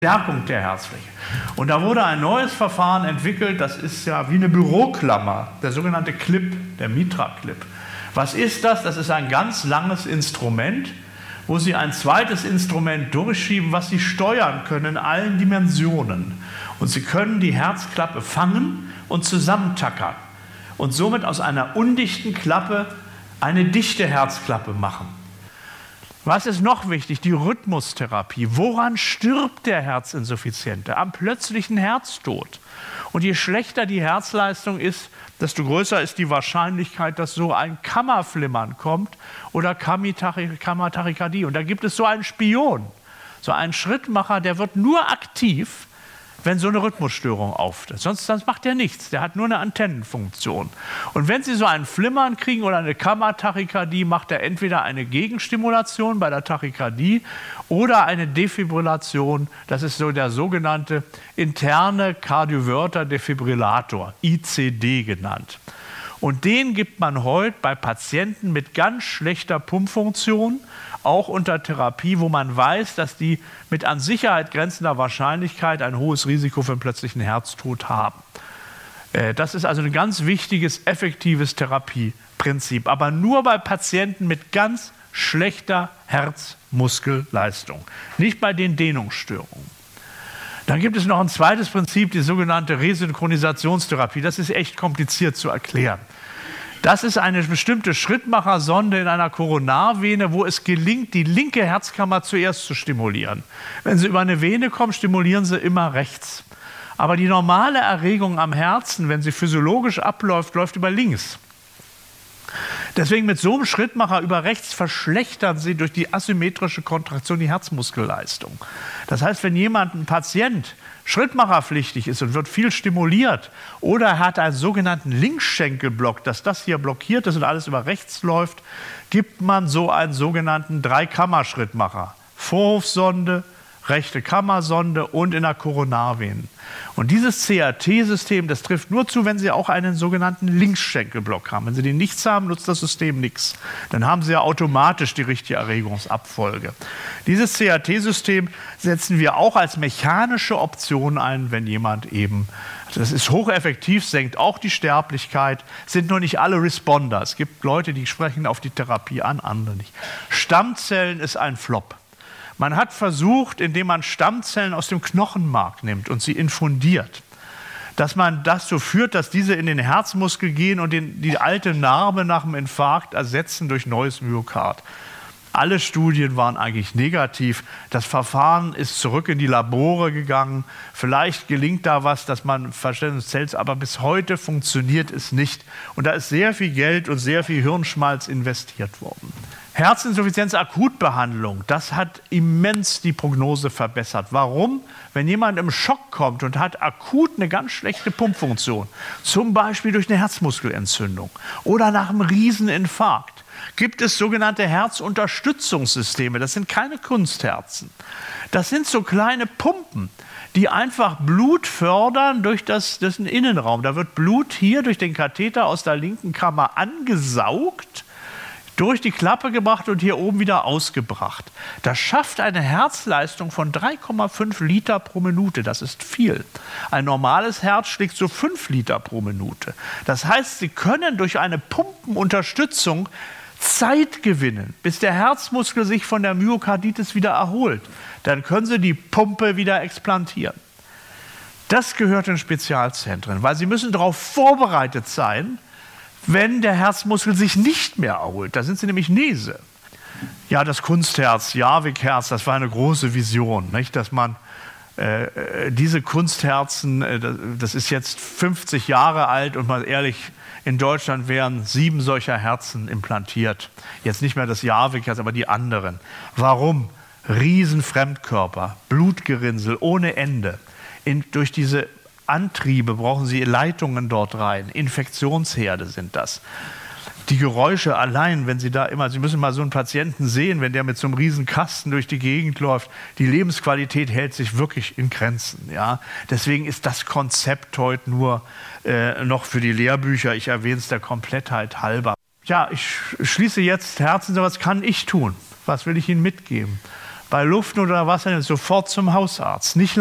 Stärkung der Herzfläche. Und da wurde ein neues Verfahren entwickelt, das ist ja wie eine Büroklammer, der sogenannte Clip, der Mitra-Clip. Was ist das? Das ist ein ganz langes Instrument, wo Sie ein zweites Instrument durchschieben, was Sie steuern können in allen Dimensionen. Und Sie können die Herzklappe fangen und zusammentackern und somit aus einer undichten Klappe eine dichte Herzklappe machen. Was ist noch wichtig? Die Rhythmustherapie. Woran stirbt der Herzinsuffiziente? Am plötzlichen Herztod. Und je schlechter die Herzleistung ist, desto größer ist die Wahrscheinlichkeit, dass so ein Kammerflimmern kommt oder Kammertachykardie. Und da gibt es so einen Spion, so einen Schrittmacher, der wird nur aktiv, wenn so eine Rhythmusstörung auftritt. Sonst macht er nichts, der hat nur eine Antennenfunktion. Und wenn Sie so ein Flimmern kriegen oder eine Kammertachykardie, macht er entweder eine Gegenstimulation bei der Tachykardie oder eine Defibrillation, das ist so der sogenannte interne Cardioverter Defibrillator, ICD genannt. Und den gibt man heute bei Patienten mit ganz schlechter Pumpfunktion, auch unter Therapie, wo man weiß, dass die mit an Sicherheit grenzender Wahrscheinlichkeit ein hohes Risiko für einen plötzlichen Herztod haben. Das ist also ein ganz wichtiges, effektives Therapieprinzip, aber nur bei Patienten mit ganz schlechter Herzmuskelleistung, nicht bei den Dehnungsstörungen. Dann gibt es noch ein zweites Prinzip, die sogenannte Resynchronisationstherapie. Das ist echt kompliziert zu erklären. Das ist eine bestimmte Schrittmachersonde in einer Koronarvene, wo es gelingt, die linke Herzkammer zuerst zu stimulieren. Wenn Sie über eine Vene kommen, stimulieren Sie immer rechts. Aber die normale Erregung am Herzen, wenn sie physiologisch abläuft, läuft über links. Deswegen mit so einem Schrittmacher über rechts verschlechtern Sie durch die asymmetrische Kontraktion die Herzmuskelleistung. Das heißt, wenn ein Patient schrittmacherpflichtig ist und wird viel stimuliert oder hat einen sogenannten Linksschenkelblock, dass das hier blockiert ist und alles über rechts läuft, gibt man so einen sogenannten Dreikammerschrittmacher. Vorhofsonde, rechte Kammersonde und in der Koronarvene. Und dieses CRT-System, das trifft nur zu, wenn Sie auch einen sogenannten Linksschenkelblock haben. Wenn Sie den nichts haben, nutzt das System nichts. Dann haben Sie ja automatisch die richtige Erregungsabfolge. Dieses CRT-System setzen wir auch als mechanische Option ein, wenn jemand eben, das ist hocheffektiv, senkt auch die Sterblichkeit, sind nur nicht alle Responder. Es gibt Leute, die sprechen auf die Therapie an, andere nicht. Stammzellen ist ein Flop. Man hat versucht, indem man Stammzellen aus dem Knochenmark nimmt und sie infundiert, dass man das so führt, dass diese in den Herzmuskel gehen und die alte Narbe nach dem Infarkt ersetzen durch neues Myokard. Alle Studien waren eigentlich negativ. Das Verfahren ist zurück in die Labore gegangen. Vielleicht gelingt da was, dass man Verständnis hält, aber bis heute funktioniert es nicht. Und da ist sehr viel Geld und sehr viel Hirnschmalz investiert worden. Herzinsuffizienz-Akutbehandlung, das hat immens die Prognose verbessert. Warum? Wenn jemand im Schock kommt und hat akut eine ganz schlechte Pumpfunktion, zum Beispiel durch eine Herzmuskelentzündung oder nach einem Rieseninfarkt, gibt es sogenannte Herzunterstützungssysteme. Das sind keine Kunstherzen. Das sind so kleine Pumpen, die einfach Blut fördern durch das Innenraum. Da wird Blut hier durch den Katheter aus der linken Kammer angesaugt, durch die Klappe gebracht und hier oben wieder ausgebracht. Das schafft eine Herzleistung von 3,5 Liter pro Minute. Das ist viel. Ein normales Herz schlägt so 5 Liter pro Minute. Das heißt, Sie können durch eine Pumpenunterstützung Zeit gewinnen, bis der Herzmuskel sich von der Myokarditis wieder erholt. Dann können Sie die Pumpe wieder explantieren. Das gehört in Spezialzentren, weil Sie müssen darauf vorbereitet sein, wenn der Herzmuskel sich nicht mehr erholt. Da sind Sie nämlich Nese. Ja, das Kunstherz, Jarvik-Herz, das war eine große Vision, nicht? Dass man diese Kunstherzen, das ist jetzt 50 Jahre alt und mal ehrlich, in Deutschland wären 7 solcher Herzen implantiert. Jetzt nicht mehr das Jarvik-Herz, aber die anderen. Warum? Riesenfremdkörper, Blutgerinnsel ohne Ende. Durch diese Antriebe brauchen Sie Leitungen dort rein. Infektionsherde sind das. Die Geräusche allein, wenn Sie Sie müssen mal so einen Patienten sehen, wenn der mit so einem riesen Kasten durch die Gegend läuft, die Lebensqualität hält sich wirklich in Grenzen. Ja? Deswegen ist das Konzept heute nur noch für die Lehrbücher, ich erwähne es der Komplettheit halber. Ja, ich schließe jetzt Herzen, was kann ich tun? Was will ich Ihnen mitgeben? bei Luftnot oder Wasser sofort zum Hausarzt. Nicht